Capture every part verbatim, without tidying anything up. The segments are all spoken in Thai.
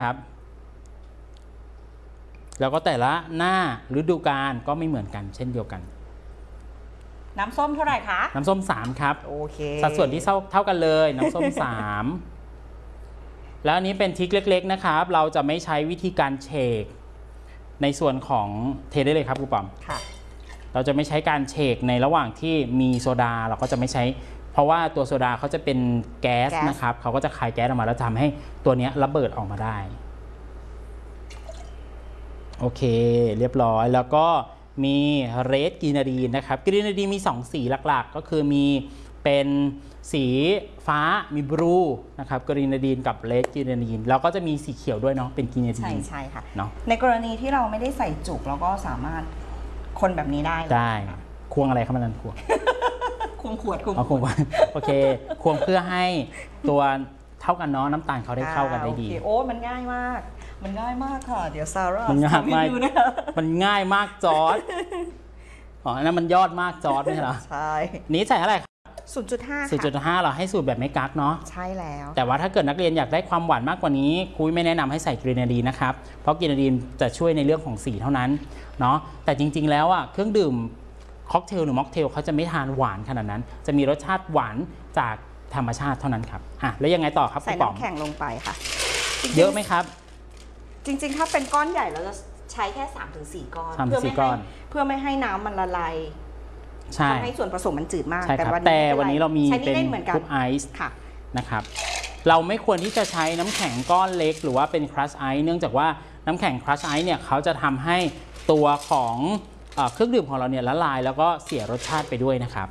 ครับแล้วก็แต่ละหน้าฤดูกาลก็ไม่เหมือนกันเช่นเดียวกันน้ำส้มเท่าไหร่คะน้ำส้มสามครับโอเคสัดส่วนที่เท่าเท่ากันเลยน้ำส้มสามแล้วอันนี้เป็นทริคเล็กๆนะครับเราจะไม่ใช้วิธีการเชคในส่วนของเทได้เลยครับครูปอมค่ะเราจะไม่ใช้การเชคในระหว่างที่มีโซดาเราก็จะไม่ใช้เพราะว่าตัวโซดาเขาจะเป็นแก๊สนะครับเขาก็จะคายแก๊สออกมาแล้วทำให้ตัวนี้ระเบิดออกมาได้โอเคเรียบร้อยแล้วก็มีเรดกรีนาดีนนะครับกรีนาดีนมีสองสีหลักๆก็คือมีเป็นสีฟ้ามีบลูนะครับกรีนาดีนกับเรดกรีนาดีนแล้วก็จะมีสีเขียวด้วยเนาะเป็นกรีนาดีนใช่ใช่ค่ะเนาะในกรณีที่เราไม่ได้ใส่จุกเราก็สามารถคนแบบนี้ได้ได้ควงอะไรครับมันนั่นควงควงขวดควงเอาควงโอเคควงเพื่อให้ตัวเท่ากันเนาะน้ำตาลเขาได้เข้ากันได้ดีโอ้มันง่ายมากมันง่ายมากค่ะเดี๋ยวซาร่ามันง่ายมากมันง่ายมากจอร์จอ๋อนั่นมันยอดมากจอร์จไม่ใช่เหรอใช่นี้ใส่อะไรศูนย์จุดห้าศูนย์จุดห้าเราให้สูตรแบบไม่กักเนาะใช่แล้วแต่ว่าถ้าเกิดนักเรียนอยากได้ความหวานมากกว่านี้ครูไม่แนะนำให้ใส่กรีนาดีนนะครับเพราะกรีนาดีนจะช่วยในเรื่องของสีเท่านั้นเนาะแต่จริงๆแล้วอ่ะเครื่องดื่มค็อกเทลหรือม็อกเทลเขาจะไม่ทานหวานขนาดนั้นจะมีรสชาติหวานจากธรรมชาติเท่านั้นครับอ่ะแล้วยังไงต่อครับใส่น้ำแข็งลงไปค่ะเยอะไหมครับจริงๆถ้าเป็นก้อนใหญ่เราจะใช้แค่ สามถึงสี่ ก้อนเพื่อไม่ให้เพื่อไม่ให้น้ำมันละลายใช่ทำให้ส่วนผสมมันจืดมากแต่วันนี้แต่วันนี้เรามีเป็นคุกไอซ์นะครับเราไม่ควรที่จะใช้น้ำแข็งก้อนเล็กหรือว่าเป็นครัชไอซ์เนื่องจากว่าน้ำแข็งครัชไอซ์เนี่ยเขาจะทำให้ตัวของเครื่องดื่มของเราเนี่ยละลายแล้วก็เสียรสชาติไปด้วยนะครับ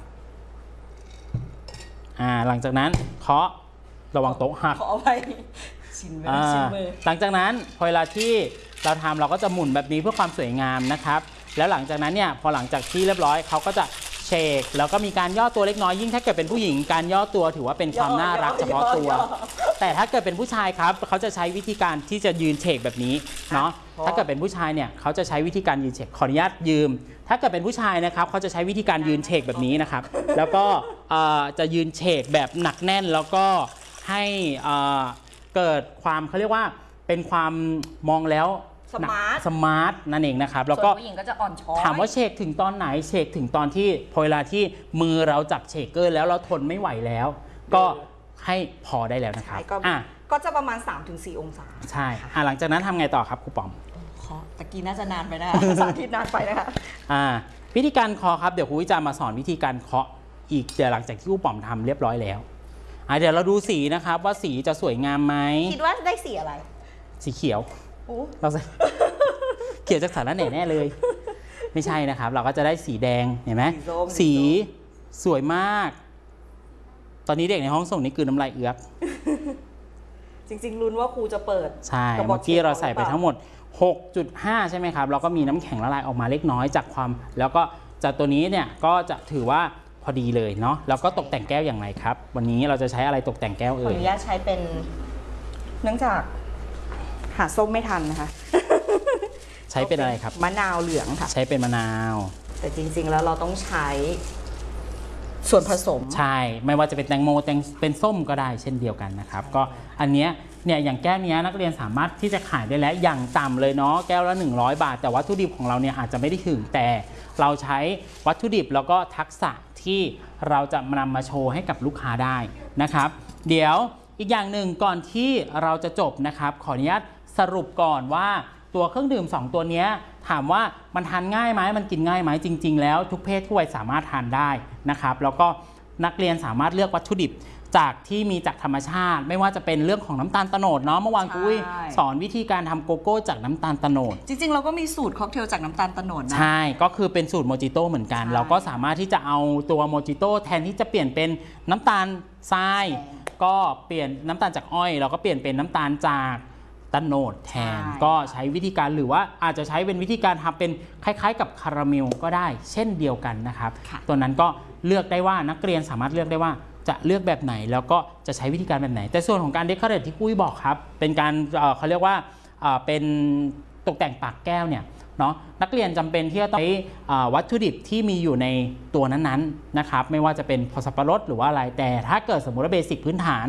อ่าหลังจากนั้นเคาะระวังโต๊ะหักขอเอาไว้ชิมมือชิมมือหลังจากนั้นพอเวลาที่เราทำเราก็จะหมุนแบบนี้เพื่อความสวยงามนะครับแล้วหลังจากนั้นเนี่ยพอหลังจากที่เรียบร้อยเขาก็จะเชคแล้วก็มีการย่อตัวเล็กน้อยยิ่งถ้าเกิดเป็นผู้หญิงการย่อตัวถือว่าเป็นความน่ารักเฉพาะตัวแต่ถ้าเกิดเป็นผู้ชายครับเขาจะใช้วิธีการที่จะยืนเชคแบบนี้เนาะถ้าเกิดเป็นผู้ชายเนี่ยเขาจะใช้วิธีการยืนเชคขออนุญาตยืมถ้าเกิดเป็นผู้ชายนะครับเขาจะใช้วิธีการยืนเชคแบบนี้นะครับแล้วก็จะยืนเชคแบบหนักแน่นแล้วก็ให้เกิดความเขาเรียกว่าเป็นความมองแล้วสมาร์ทสมาร์ทนั่นเองนะครับแล้วก็ผู้หญิงก็จะอ่อนช้อยถามว่าเชคถึงตอนไหนเชคถึงตอนที่พอเวลาที่มือเราจับเชคเกอร์แล้วเราทนไม่ไหวแล้วก็ให้พอได้แล้วนะครับอ่ะก็จะประมาณ สามถึงสี่ องศาใช่อ่ะหลังจากนั้นทำไงต่อครับครูปอมเคาะตะกี้น่าจะนานไปนะสาธิตนานไปนะคะอ่าวิธีการเคาะครับเดี๋ยวครูจะมาสอนวิธีการเคาะอีกเดี๋ยวหลังจากที่ครูปอมทำเรียบร้อยแล้วอ่ะเดี๋ยวเราดูสีนะครับว่าสีจะสวยงามไหมคิดว่าได้สีอะไรสีเขียวเราใส่เขียวจากสารแหน่แน่เลยไม่ใช่นะครับเราก็จะได้สีแดงเห็นไหมสีสวยมากตอนนี้เด็กในห้องส่งนี่คือน้ำลายเอื้อกจริงๆลุ้นว่าครูจะเปิดใช่เมื่อกี้เราใส่ไปทั้งหมด หกจุดห้า ใช่ไหมครับเราก็มีน้ำแข็งละลายออกมาเล็กน้อยจากความแล้วก็จากตัวนี้เนี่ยก็จะถือว่าพอดีเลยเนาะแล้วก็ตกแต่งแก้วอย่างไรครับวันนี้เราจะใช้อะไรตกแต่งแก้วเอ่ยขออนุญาตใช้เป็นเนื่องจากหาส้มไม่ทันนะคะใช้เป็นอะไรครับมะนาวเหลืองค่ะใช้เป็นมะนาวแต่จริงๆแล้วเราต้องใช้ส่วนผสมใช่ไม่ว่าจะเป็นแตงโมแตงเป็นส้มก็ได้เช่นเดียวกันนะครับก็อันเนี้ยเนี่ยอย่างแก้วนี้นักเรียนสามารถที่จะขายได้แล้วอย่างต่ำเลยเนาะแก้วละหนึ่งร้อยบาทแต่วัตถุดิบของเราเนี่ยอาจจะไม่ได้ถึงแต่เราใช้วัตถุดิบแล้วก็ทักษะที่เราจะนำมาโชว์ให้กับลูกค้าได้นะครับเดี๋ยวอีกอย่างหนึ่งก่อนที่เราจะจบนะครับขออนุญาตสรุปก่อนว่าตัวเครื่องดื่มสองตัวนี้ถามว่ามันทานง่ายไหมมันกินง่ายไหมจริงๆแล้วทุกเพศทุกวัยสามารถทานได้นะครับแล้วก็นักเรียนสามารถเลือกวัตถุดิบจากที่มีจากธรรมชาติไม่ว่าจะเป็นเรื่องของน้ำตาลโตนดเนาะเมื่อวานคุยสอนวิธีการทำโกโก้จากน้ำตาลโตนดจริงๆเราก็มีสูตรค็อกเทลจากน้ำตาลโตนดนะใช่ก็คือเป็นสูตรโมจิโต้เหมือนกันเราก็สามารถที่จะเอาตัวโมจิโต้แทนที่จะเปลี่ยนเป็นน้ำตาลทรายก็เปลี่ยนน้ำตาลจากอ้อยเราก็เปลี่ยนเป็นน้ำตาลจากโตนดแทนก็ใช้วิธีการหรือว่าอาจจะใช้เป็นวิธีการทำเป็นคล้ายๆกับคาราเมลก็ได้เช่นเดียวกันนะครับตัวนั้นก็เลือกได้ว่านักเรียนสามารถเลือกได้ว่าจะเลือกแบบไหนแล้วก็จะใช้วิธีการแบบไหนแต่ส่วนของการเดคอเรทที่กุ้ยบอกครับเป็นการเขาเรียกว่าเป็นตกแต่งปากแก้วเนี่ยเนาะนักเรียนจำเป็นที่จะต้องใช้วัตถุดิบที่มีอยู่ในตัวนั้นๆนะครับไม่ว่าจะเป็นพอสับปะรดหรือว่าอะไรแต่ถ้าเกิดสมมติว่าเบสิกพื้นฐาน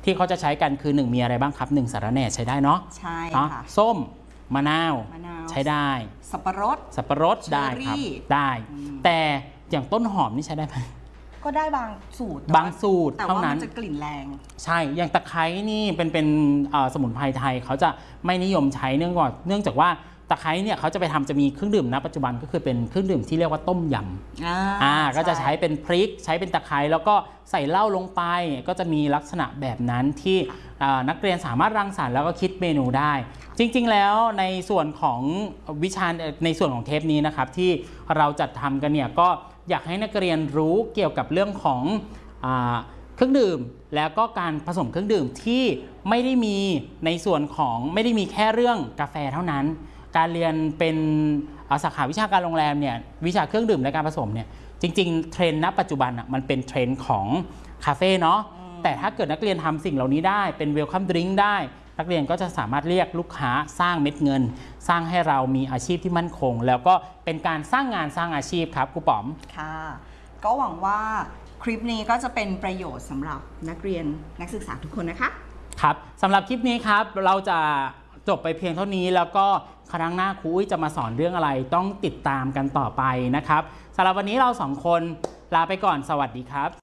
ที่เขาจะใช้กันคือหนึ่งมีอะไรบ้างครับหนึ่งสาระแหน่ใช้ได้เนาะใช่เนาะค่ะส้มมะนาวมะนาวใช้ได้สับปะรดสับปะรดได้ครับเชอรี่ได้อืมแต่อย่างต้นหอมนี่ใช้ได้ไหมก็ได้บางสูตรบางสูตรแต่เท่าว่านั้มัน นจะกลิ่นแรงใช่ อย่างตะไคร้นี่เป็นเป็นเอ่อสมุนไพรไทยเขาจะไม่นิยมใช้เนื่องจากเนื่องจากว่าตะไคร้เนี่ยเขาจะไปทำจะมีเครื่องดื่มณปัจจุบันก็คือเป็นเครื่องดื่มที่เรียกว่าต้มยำอ่าอ่าก็จะใช้เป็นพริกใช้เป็นตะไคร้แล้วก็ใส่เหล้าลงไปก็จะมีลักษณะแบบนั้นที่อ่านักเรียนสามารถรังสรรค์แล้วก็คิดเมนูได้ จริงๆแล้วในส่วนของวิชาในส่วนของเทปนี้นะครับที่เราจัดทำกันเนี่ยก็อยากให้นักเรียนรู้เกี่ยวกับเรื่องของอ่าเครื่องดื่มแล้วก็การผสมเครื่องดื่มที่ไม่ได้มีในส่วนของไม่ได้มีแค่เรื่องกาแฟเท่านั้น การเรียนเป็นสาขาวิชาการโรงแรมเนี่ยวิชาเครื่องดื่มและการผสมเนี่ยจริงๆเทรนด์ณปัจจุบันอ่ะมันเป็นเทรนด์ของคาเฟ่เนาะแต่ถ้าเกิดนักเรียนทำสิ่งเหล่านี้ได้เป็นเวลคัมดริงก์ได้นักเรียนก็จะสามารถเรียกลูกค้าสร้างเม็ดเงิน สร้างให้เรามีอาชีพที่มั่นคง แล้วก็เป็นการสร้างงานสร้างอาชีพครับครูป๋อมค่ะ ก็หวังว่าคลิปนี้ก็จะเป็นประโยชน์สำหรับนักเรียนนักศึกษาทุกคนนะคะครับสำหรับคลิปนี้ครับเราจะจบไปเพียงเท่านี้แล้วก็ครั้งหน้าครูอุ้ยจะมาสอนเรื่องอะไรต้องติดตามกันต่อไปนะครับสำหรับวันนี้เราสองคนลาไปก่อนสวัสดีครับ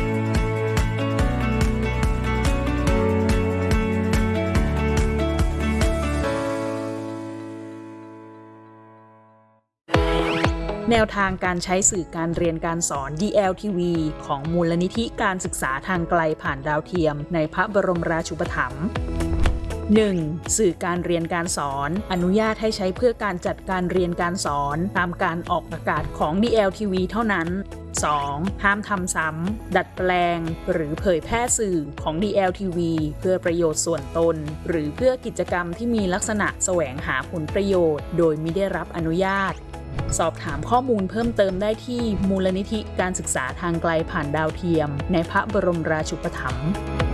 แนวทางการใช้สื่อการเรียนการสอน ดี แอล ที วี ของมูลนิธิการศึกษาทางไกลผ่านดาวเทียมในพระบรมราชูปถัมภ์ หนึ่ง. สื่อการเรียนการสอนอนุญาตให้ใช้เพื่อการจัดการเรียนการสอนตามการออกอากาศของ ดี แอล ที วี เท่านั้น สอง. ห้ามทำซ้ำดัดแปลงหรือเผยแพร่สื่อของ ดี แอล ที วี เพื่อประโยชน์ส่วนตนหรือเพื่อกิจกรรมที่มีลักษณะแสวงหาผลประโยชน์โดยมิได้รับอนุญาตสอบถามข้อมูลเพิ่มเติมได้ที่มูลนิธิการศึกษาทางไกลผ่านดาวเทียมในพระบรมราชูปถัมภ์